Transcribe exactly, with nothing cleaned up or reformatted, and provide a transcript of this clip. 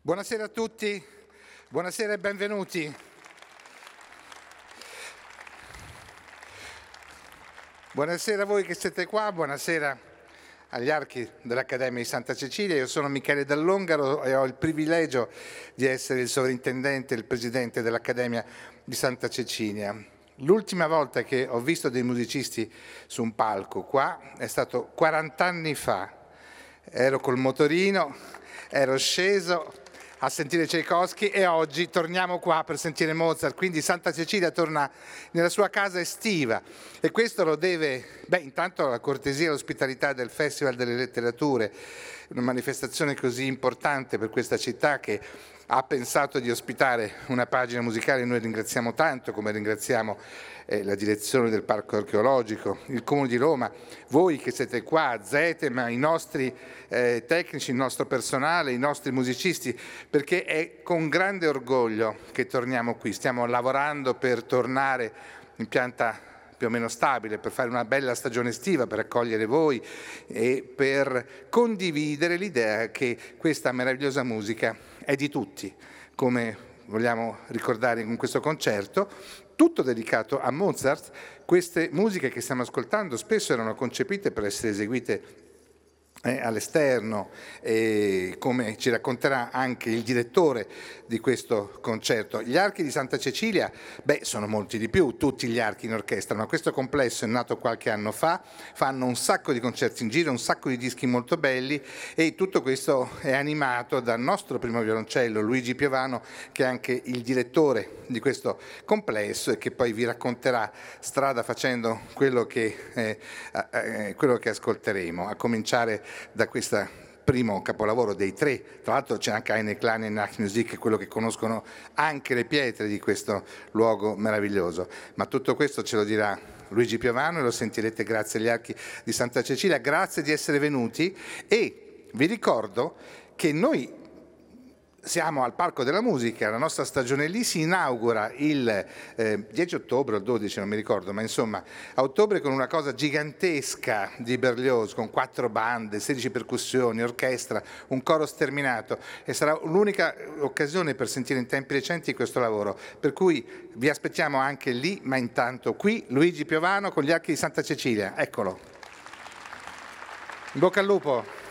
Buonasera a tutti, buonasera e benvenuti. Buonasera a voi che siete qua, buonasera agli archi dell'Accademia di Santa Cecilia. Io sono Michele Dall'Ongaro e ho il privilegio di essere il sovrintendente e il presidente dell'Accademia di Santa Cecilia. L'ultima volta che ho visto dei musicisti su un palco qua è stato quaranta anni fa. Ero col motorino, ero sceso a sentire Tchaikovsky e oggi torniamo qua per sentire Mozart, quindi Santa Cecilia torna nella sua casa estiva e questo lo deve, beh, intanto alla cortesia e all'ospitalità del Festival delle Letterature, una manifestazione così importante per questa città che ha pensato di ospitare una pagina musicale. Noi ringraziamo tanto, come ringraziamo eh, la direzione del Parco Archeologico, il Comune di Roma, voi che siete qua, Zetema, i nostri eh, tecnici, il nostro personale, i nostri musicisti, perché è con grande orgoglio che torniamo qui. Stiamo lavorando per tornare in pianta più o meno stabile, per fare una bella stagione estiva, per accogliere voi e per condividere l'idea che questa meravigliosa musica è di tutti, come vogliamo ricordare in questo concerto, tutto dedicato a Mozart. Queste musiche che stiamo ascoltando spesso erano concepite per essere eseguite Eh, all'esterno, eh, come ci racconterà anche il direttore di questo concerto. Gli archi di Santa Cecilia, beh, sono molti di più, tutti gli archi in orchestra, ma questo complesso è nato qualche anno fa, fanno un sacco di concerti in giro, un sacco di dischi molto belli e tutto questo è animato dal nostro primo violoncello, Luigi Piovano, che è anche il direttore di questo complesso e che poi vi racconterà strada facendo quello che, eh, eh, quello che ascolteremo, a cominciare da questo primo capolavoro dei tre. Tra l'altro c'è anche Eine kleine Nachtmusik, quello che conoscono anche le pietre di questo luogo meraviglioso. Ma tutto questo ce lo dirà Luigi Piovano e lo sentirete grazie agli archi di Santa Cecilia. Grazie di essere venuti e vi ricordo che noi siamo al Parco della Musica, la nostra stagione lì si inaugura il eh, dieci ottobre o il dodici, non mi ricordo, ma insomma a ottobre con una cosa gigantesca di Berlioz, con quattro bande, sedici percussioni, orchestra, un coro sterminato e sarà l'unica occasione per sentire in tempi recenti questo lavoro, per cui vi aspettiamo anche lì, ma intanto qui Luigi Piovano con gli archi di Santa Cecilia, eccolo. In bocca al lupo.